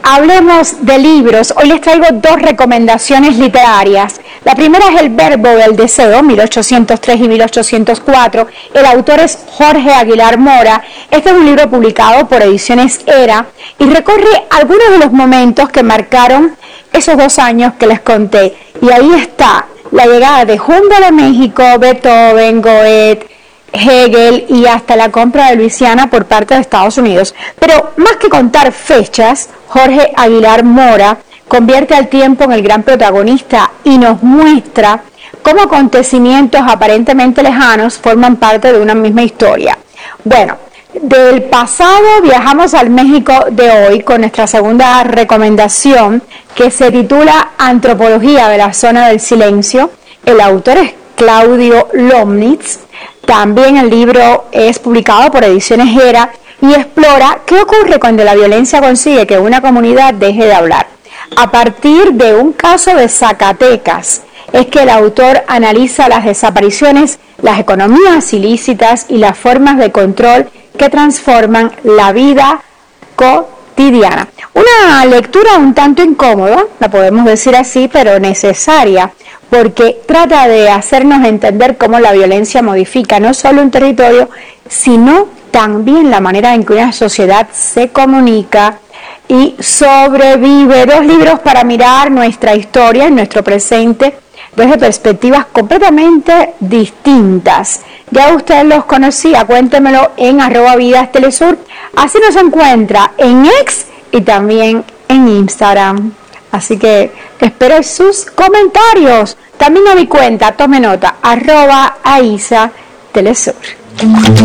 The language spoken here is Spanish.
hablemos de libros. Hoy les traigo dos recomendaciones literarias. La primera es El verbo del deseo, 1803 y 1804. El autor es Jorge Aguilar Mora. Este es un libro publicado por Ediciones Era y recorre algunos de los momentos que marcaron esos 2 años que les conté. Y ahí está la llegada de Humboldt a México, Beethoven, Goethe, Hegel y hasta la compra de Luisiana por parte de Estados Unidos. Pero más que contar fechas, Jorge Aguilar Mora convierte al tiempo en el gran protagonista y nos muestra cómo acontecimientos aparentemente lejanos forman parte de una misma historia. Bueno, del pasado viajamos al México de hoy con nuestra segunda recomendación, que se titula Antropología de la Zona del Silencio. El autor es Claudio Lomnitz. También el libro es publicado por Ediciones Era y explora qué ocurre cuando la violencia consigue que una comunidad deje de hablar. A partir de un caso de Zacatecas, es que el autor analiza las desapariciones, las economías ilícitas y las formas de control que transforman la vida cotidiana. Una lectura un tanto incómoda, la podemos decir así, pero necesaria, porque trata de hacernos entender cómo la violencia modifica no solo un territorio, sino también la manera en que una sociedad se comunica y sobrevive. 2 libros para mirar nuestra historia y nuestro presente desde perspectivas completamente distintas. Ya usted los conocía, cuéntemelo en @vidastelesur. Así nos encuentra en X y también en Instagram. Así que espero sus comentarios. También a mi cuenta, tome nota, @AISA Telesur.